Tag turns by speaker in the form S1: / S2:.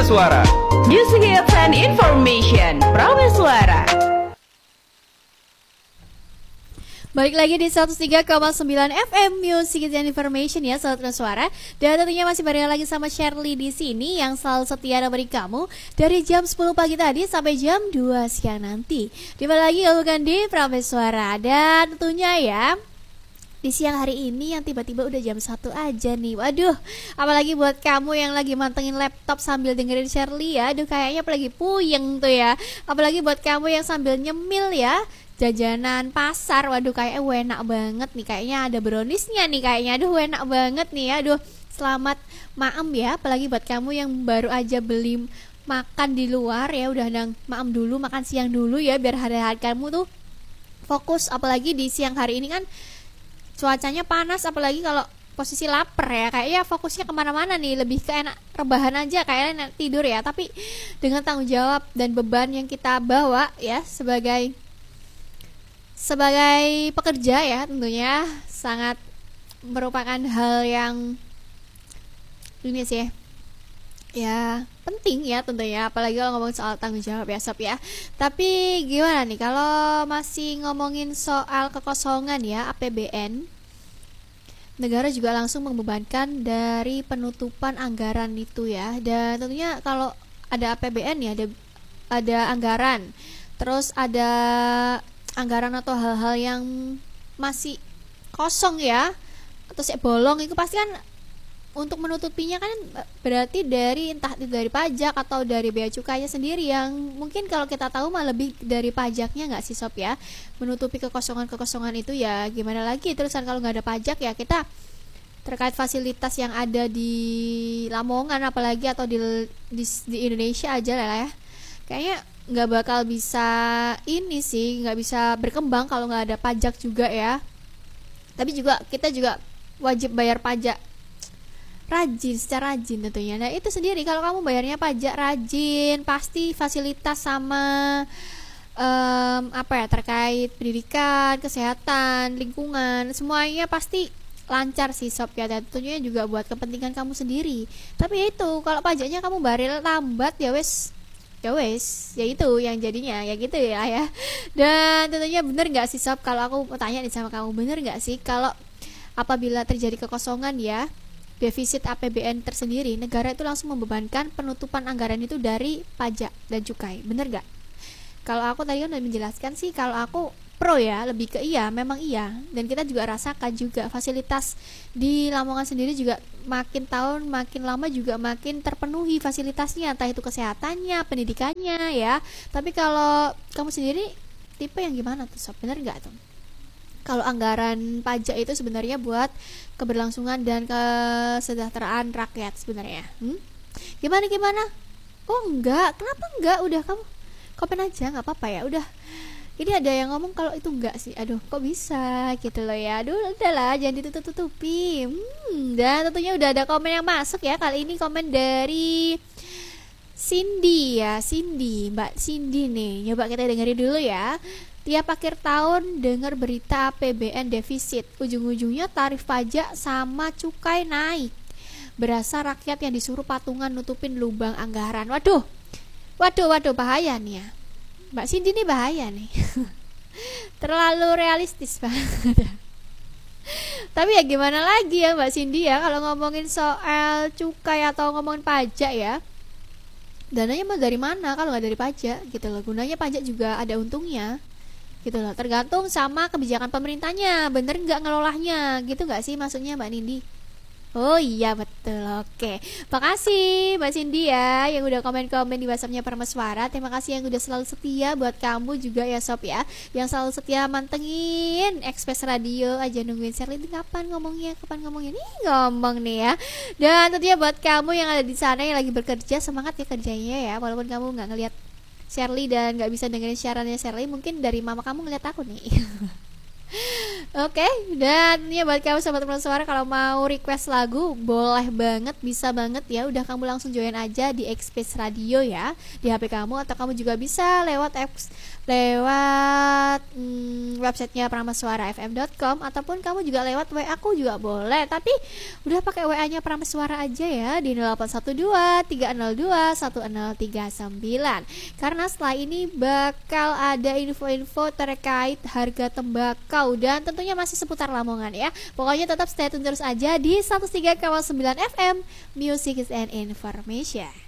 S1: Prameswara.
S2: Music hits and information. Prameswara.
S3: Balik lagi di 103,9 FM Music and Information ya Sobat Prameswara. Dan tentunya masih bareng lagi sama Shirley di sini yang selalu setia nemenin kamu dari jam 10 pagi tadi sampai jam 2 siang nanti. Dimana lagi kalau bukan di Prameswara. Dan tentunya ya di siang hari ini yang tiba-tiba udah jam 1 aja nih. Waduh, apalagi buat kamu yang lagi mantengin laptop sambil dengerin Shirley ya. Aduh, kayaknya apalagi puyeng tuh ya. Apalagi buat kamu yang sambil nyemil ya, jajanan pasar. Waduh, kayaknya enak banget nih. Kayaknya ada browniesnya nih kayaknya. Aduh, enak banget nih ya. Aduh, selamat maem ya. Apalagi buat kamu yang baru aja beli makan di luar ya. Udah maem dulu, makan siang dulu ya, biar hari-hari kamu tuh fokus. Apalagi di siang hari ini kan cuacanya panas, apalagi kalau posisi lapar ya, kayaknya fokusnya kemana-mana nih, lebih ke enak rebahan aja, kayaknya enak tidur ya. Tapi dengan tanggung jawab dan beban yang kita bawa ya sebagai pekerja ya, tentunya sangat merupakan hal yang ini sih ya penting ya tentunya, apalagi kalau ngomong soal tanggung jawab ya Sob ya. Tapi gimana nih kalau masih ngomongin soal kekosongan ya APBN, negara juga langsung membebankan dari penutupan anggaran itu ya. Dan tentunya kalau ada APBN ya ada anggaran, terus ada anggaran atau hal-hal yang masih kosong ya atau bolong, itu pasti kan untuk menutupinya kan berarti entah itu dari pajak atau dari bea cukainya sendiri, yang mungkin kalau kita tahu mah lebih dari pajaknya nggak sih Sob ya, menutupi kekosongan itu ya. Gimana lagi terusan kalau nggak ada pajak ya, kita terkait fasilitas yang ada di Lamongan apalagi atau di Indonesia aja lah ya, kayaknya nggak bakal bisa ini sih, nggak bisa berkembang kalau nggak ada pajak juga ya. Tapi juga kita juga wajib bayar pajak secara rajin tentunya. Nah itu sendiri, kalau kamu bayarnya pajak rajin, pasti fasilitas sama terkait pendidikan, kesehatan, lingkungan, semuanya pasti lancar sih Sob ya. Dan tentunya juga buat kepentingan kamu sendiri. Tapi itu kalau pajaknya kamu bayar lambat ya wes ya itu yang jadinya ya gitu ya. Dan tentunya bener nggak sih Sob, kalau aku mau tanya nih sama kamu, bener nggak sih kalau apabila terjadi kekosongan ya, defisit APBN tersendiri, negara itu langsung membebankan penutupan anggaran itu dari pajak dan cukai, bener gak? Kalau aku tadi kan udah menjelaskan sih, kalau aku pro ya, lebih ke iya, memang iya. Dan kita juga rasakan juga fasilitas di Lamongan sendiri juga makin tahun makin lama juga makin terpenuhi fasilitasnya, entah itu kesehatannya, pendidikannya ya. Tapi kalau kamu sendiri tipe yang gimana tuh Sob, bener gak tuh? Kalau anggaran pajak itu sebenarnya buat keberlangsungan dan kesejahteraan rakyat sebenarnya. Gimana? Oh enggak, kenapa enggak? Udah kamu komen aja, nggak apa-apa ya. Udah. Ini ada yang ngomong kalau itu enggak sih. Aduh, kok bisa gitu loh ya. Aduh, udahlah, jangan ditutup-tutupi. Dan tentunya udah ada komen yang masuk ya. Kali ini komen dari Cindy ya, Mbak Cindy nih. Coba kita dengerin dulu ya. Tiap akhir tahun dengar berita APBN defisit, ujung-ujungnya tarif pajak sama cukai naik. Berasa rakyat yang disuruh patungan nutupin lubang anggaran. Waduh, bahaya nih ya. Mbak Cindy nih bahaya nih. Terlalu realistis banget. Tapi ya gimana lagi ya Mbak Cindy ya, kalau ngomongin soal cukai atau ngomongin pajak ya, dananya mah dari mana kalau nggak dari pajak gitu loh. Gunanya pajak juga ada untungnya gitu loh, tergantung sama kebijakan pemerintahnya, bener nggak ngelolahnya gitu nggak sih maksudnya Mbak Nindi? Oh iya betul, oke. Makasih Mbak Cindy ya yang udah komen-komen di WhatsAppnya Prameswara. Terima kasih yang udah selalu setia, buat kamu juga ya Sob ya, yang selalu setia mantengin Express Radio aja, nungguin Shirley kapan ngomongnya nih ngomong nih ya. Dan tentunya buat kamu yang ada di sana yang lagi bekerja, semangat ya kerjanya ya, walaupun kamu nggak ngelihat Shirley dan nggak bisa dengerin siarannya Shirley, mungkin dari mama kamu ngeliat aku nih. Oke, dan ya buat kamu sobat Merdu Suara, kalau mau request lagu boleh banget, bisa banget ya. Udah kamu langsung join aja di Xpace Radio ya di HP kamu, atau kamu juga bisa lewat apps, lewat websitenya prameswarafm.com, ataupun kamu juga lewat WA aku juga boleh. Tapi udah pakai WA-nya Prameswara aja ya di 0812 302 1039. Karena setelah ini bakal ada info-info terkait harga tembakau dan tentunya masih seputar Lamongan ya. Pokoknya tetap stay tune terus aja di 103,9 FM Music is an Information.